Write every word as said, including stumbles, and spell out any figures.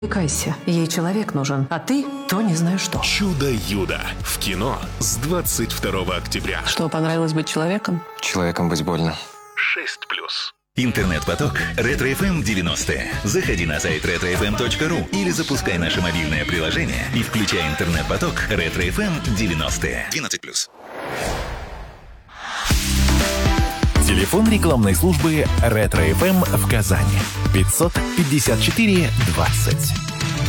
Кайся, ей человек нужен, а ты то не знаю что. Чудо-юдо в кино с двадцать второго октября. Что, понравилось быть человеком? Человеком быть больно. шесть плюс. Интернет-поток Ретро-эф эм девяностые. Заходи на сайт ретро эф эм точка ру или запускай наше мобильное приложение и включай интернет-поток Ретро-эф эм девяностые. двенадцать плюс. Телефон рекламной службы Ретро-эф эм в Казани. пятьсот пятьдесят четыре двадцать.